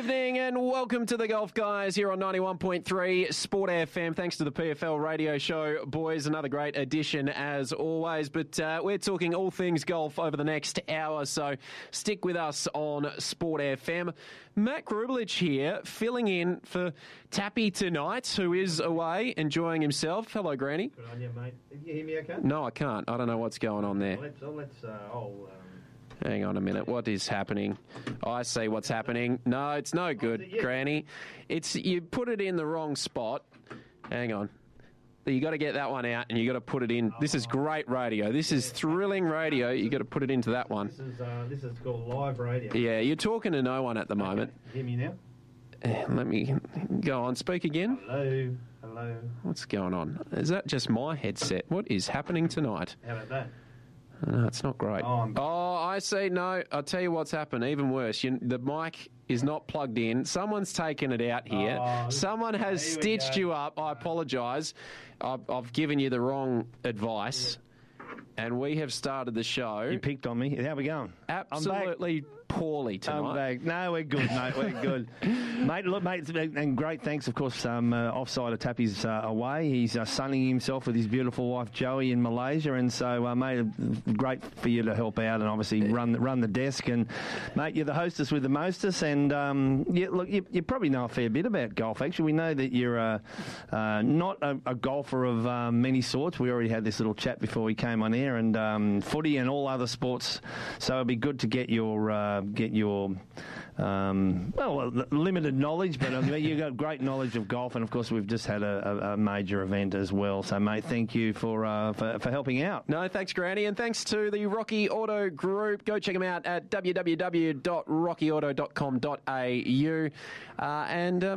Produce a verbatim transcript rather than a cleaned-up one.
evening and welcome to the Golf Guys here on ninety-one point three Sport F M. Thanks to the P F L radio show, boys. Another great edition as always. But uh, we're talking all things golf over the next hour, so stick with us on Sport F M. Matt Grubelich here, filling in for Tappy tonight, who is away enjoying himself. Hello, Granny. Good on you, mate. Can you hear me okay? No, I can't. I don't know what's going on there. Let's, let's, uh, I'll, um... Hang on a minute. What is happening? I see what's happening. No, it's no good, Oh, is it you? Granny. It's you put it in the wrong spot. Hang on. You got to get that one out, and you got to put it in. This is great radio. This is thrilling radio. You got to put it into that one. This is uh, this is called live radio. Yeah, you're talking to no one at the moment. Okay. Hear me now? Eh, Let me go on. Speak again. Hello, hello. What's going on? Is that just my headset? What is happening tonight? How about that? No, it's not great. Oh, I'm- Oh, I see. No, I'll tell you what's happened. Even worse. You, the mic is not plugged in. Someone's taken it out here. Oh, Someone has here we stitched go. you up. I apologise. I've, I've given you the wrong advice. And we have started the show You picked on me. How we going? absolutely poorly I'm tonight. back. No, we're good, mate. We're good. mate, look, mate, and great thanks, of course, um, uh, offside of Tappy's uh, away. He's uh, sunning himself with his beautiful wife, Joey, in Malaysia. And so, uh, mate, great for you to help out and obviously run, the- run the desk. And, mate, you're the hostess with the mostest. And, um, yeah, look, you, you probably know a fair bit about golf, actually. We know that you're uh, uh, not a, a golfer of um, many sorts. We already had this little chat before we came on air, and um, footy and all other sports. So it'd be good to get your uh, get your um, well limited knowledge, but um, you've got great knowledge of golf, and of course we've just had a, a, a major event as well. So, mate, thank you for uh, for, for helping out. No, thanks, Granny, and thanks to the Rocky Auto Group. Go check them out at w w w dot rocky auto dot com dot a u. Uh, and um,